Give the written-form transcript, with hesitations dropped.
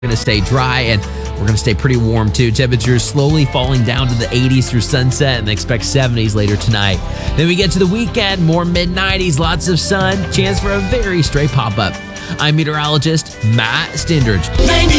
going to stay dry, and we're going to stay pretty warm too. Temperatures slowly falling down to the 80s through sunset, and expect 70s later tonight. Then we get to the weekend, more mid-90s, lots of sun, chance for a very stray pop-up. I'm meteorologist Matt Stindridge.